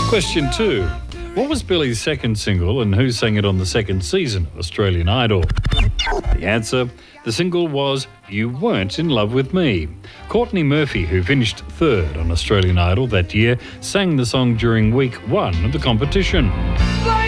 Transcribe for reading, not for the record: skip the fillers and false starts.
Question 2. What was Billy's second single and who sang it on the second season of Australian Idol? The answer, the single was You Weren't in Love with Me. Courtney Murphy, who finished third on Australian Idol that year, sang the song during week 1 of the competition.